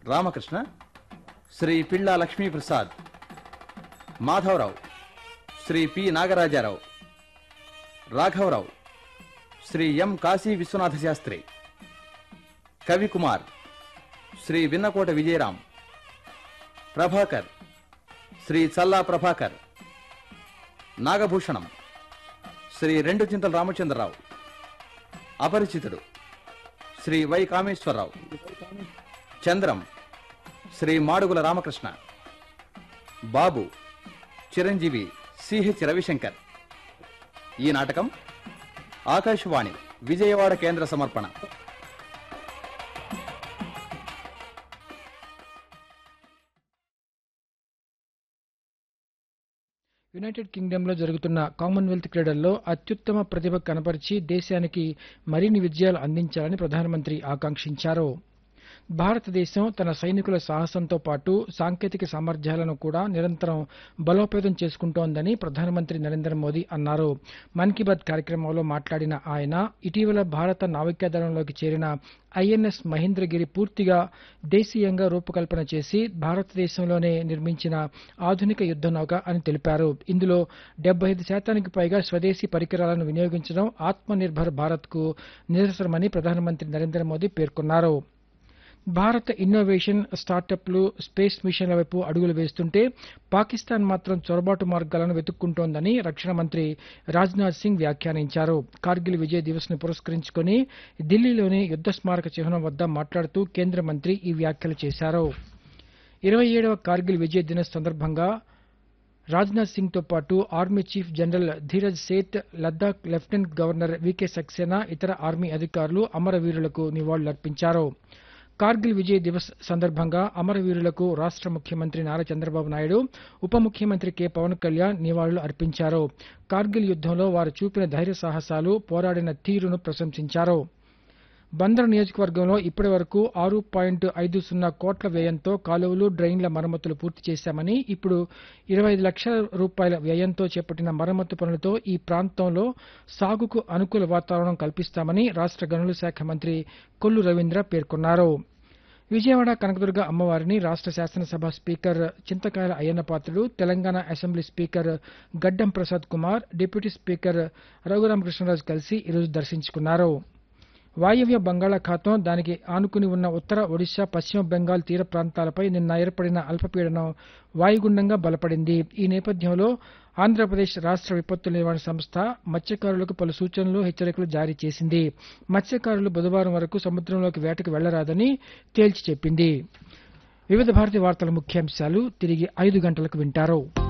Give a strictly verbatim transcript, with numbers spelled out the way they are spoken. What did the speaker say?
Ramakrishna, Shri Pilla Lakshmi Prasad, Madhavarao, Shri P Nagaraja Rao, రాఘవరావు, శ్రీ ఎం కాశీ విశ్వనాథ శాస్త్రి, కవికుమార్, శ్రీ విన్నకోట విజయరాం, ప్రభాకర్, శ్రీ చల్లా ప్రభాకర్, నాగభూషణం, శ్రీ రెండు చింతల రామచంద్రరావు, అపరిచితుడు Shri why Kameswara Rao, Chandram Shri Madugula Ramakrishna, Babu Chiranjeevi CH Ravishankar. ఈ నాటకం ఆకాశవాణి విజయవాడ కేంద్ర సమర్పణ. యునైటెడ్ కింగ్డమ్లో జరుగుతున్న కామన్వెల్త్ క్రీడల్లో అత్యుత్తమ ప్రతిభ కనపరిచి దేశానికి మరిన్ని విజయాలు అందించాలని ప్రధానమంత్రి ఆకాంక్షించారు. భారతదేశం తన సైనికుల సాహసంతో పాటు సాంకేతిక సామర్థ్యాలను కూడా నిరంతరం బలోపేతం చేసుకుంటోందని ప్రధానమంత్రి నరేంద్ర మోదీ అన్నారు. మన్ కీ బాత్ కార్యక్రమంలో మాట్లాడిన ఆయన ఇటీవల భారత నావికాదళంలోకి చేరిన ఐఎన్ఎస్ మహేంద్రగిరి పూర్తిగా దేశీయంగా రూపకల్పన చేసి భారతదేశంలోనే నిర్మించిన ఆధునిక యుద్ధ నౌక అని తెలిపారు. ఇందులో డెబ్బై ఐదు శాతానికి పైగా స్వదేశీ పరికరాలను వినియోగించడం ఆత్మనిర్భర్ భారత్కు నిదర్శనమని ప్రధానమంత్రి నరేంద్ర మోదీ పేర్కొన్నారు. భారత ఇన్నోవేషన్, స్టార్టప్లు, స్పేస్ మిషన్ల వైపు అడుగులు వేస్తుంటే పాకిస్తాన్ మాత్రం చొరబాటు మార్గాలను వెతుక్కుంటోందని రక్షణ మంత్రి రాజ్నాథ్ సింగ్ వ్యాఖ్యానించారు. కార్గిల్ విజయ్ దివస్ ను పురస్కరించుకుని ఢిల్లీలోని యుద్ధ స్మారక చిహ్నం వద్ద మాట్లాడుతూ కేంద్ర మంత్రి ఈ వ్యాఖ్యలు చేశారు. ఇరవై ఏడవ కార్గిల్ విజయ్ దివస్ సందర్భంగా రాజ్నాథ్ సింగ్ తో పాటు army chief general Dheeraj Seth, Ladakh lieutenant governor VK Saxena, ఇతర ఆర్మీ అధికారులు అమరవీరులకు నివాళులర్పించారు. కార్గిల్ విజయ్ దివస్ సందర్భంగా అమరవీరులకు రాష్ట ముఖ్యమంత్రి నారా చంద్రబాబు నాయుడు, ఉప ముఖ్యమంత్రి కె పవన్ కళ్యాణ్ నివాళులు అర్పించారు. కార్గిల్ యుద్దంలో వారు చూపిన ధైర్య సాహసాలు, పోరాడిన తీరును ప్రశంసించారు. బందర్ నియోజకవర్గంలో ఇప్పటి వరకు ఆరు పాయింట్ ఐదు సున్నా కోట్ల వ్యయంతో కాలువలు, డ్రైన్ల మరమ్మతులు పూర్తి చేశామని, ఇప్పుడు ఇరవై ఐదు లక్షల రూపాయల వ్యయంతో చేపట్టిన మరమ్మతు పనులతో ఈ ప్రాంతంలో సాగుకు అనుకూల వాతావరణం కల్పిస్తామని రాష్ట గనుల శాఖ మంత్రి కొల్లు రవీంద్ర పేర్కొన్నారు. విజయవాడ కనకదుర్గ అమ్మవారిని రాష్ట శాసనసభ స్పీకర్ చింతకాయల అయ్యన్నపాత్రుడు, తెలంగాణ అసెంబ్లీ స్పీకర్ గడ్డం ప్రసాద్ కుమార్, డిప్యూటీ స్పీకర్ రఘురామకృష్ణరాజు కలిసి ఈరోజు దర్శించుకున్నారు. వాయవ్య బంగాళాఖాతం, దానికి ఆనుకుని ఉన్న ఉత్తర ఒడిశా, పశ్చిమ బెంగాల్ తీర ప్రాంతాలపై నిన్న ఏర్పడిన అల్పపీడనం వాయుగుండంగా బలపడింది. ఈ నేపథ్యంలో ఆంధ్రప్రదేశ్ రాష్ట విపత్తుల నిర్వహణ సంస్థ మత్స్యకారులకు పలు సూచనలు, హెచ్చరికలు జారీ చేసింది. మత్స్యకారులు బుధవారం వరకు సముద్రంలోకి వేటకు వెళ్లరాదని తేల్చి చెప్పింది. వివిధ భారతి వార్తల ముఖ్యాంశాలు తిరిగి ఐదు గంటలకు వింటారు.